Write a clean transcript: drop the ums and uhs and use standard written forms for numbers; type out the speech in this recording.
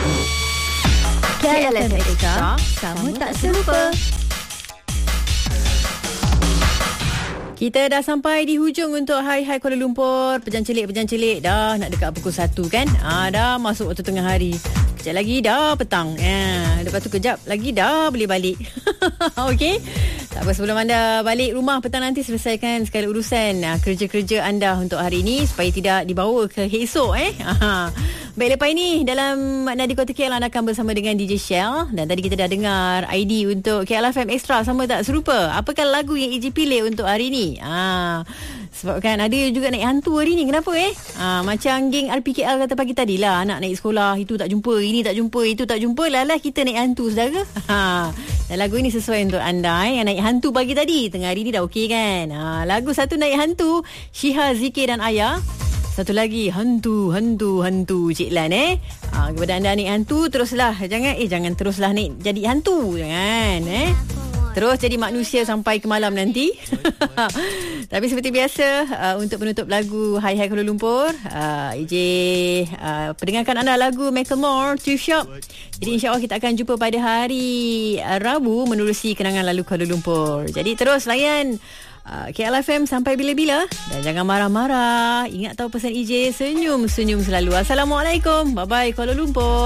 KLF Extra, kamu tak serupa. Kita dah sampai di hujung untuk Hai Kuala Lumpur. Pejan celik dah nak dekat pukul 1 kan. Dah masuk waktu tengah hari. Kejap lagi dah petang. Lepas tu kejap lagi dah boleh balik. Okey. Tak apa, sebelum anda balik rumah petang nanti, selesaikan segala urusan kerja-kerja anda untuk hari ini supaya tidak dibawa ke esok. Baik, lepas ini dalam Nadi Kota KL anda akan bersama dengan DJ Shell. Dan tadi kita dah dengar ID untuk KLFM Extra, sama tak serupa. Apakah lagu yang EJ pilih untuk hari ini? Sebab kan ada juga naik hantu hari ni. Kenapa macam geng RPKL kata pagi tadi lah, anak naik sekolah, itu tak jumpa, ini tak jumpa, itu tak jumpa, lalah kita naik hantu saudara. Dan lagu ini sesuai untuk anda yang naik hantu pagi tadi. Tengah hari ni dah okey kan. Lagu satu naik hantu, Syiha, Zikir dan Ayah. Satu lagi hantu Cik Lan. Kepada anda naik hantu, teruslah jangan teruslah naik jadi hantu, jangan terus jadi manusia sampai ke malam nanti. Tapi seperti biasa, untuk penutup lagu Hai Kuala Lumpur, EJ perdengarkan anda lagu Macklemore, Thrift Shop. Jadi insyaAllah kita akan jumpa pada hari Rabu menerusi kenangan lalu Kuala Lumpur. Jadi terus layan KLFM sampai bila-bila. Dan jangan marah-marah. Ingat tahu pesan EJ, senyum selalu. Assalamualaikum. Bye-bye Kuala Lumpur.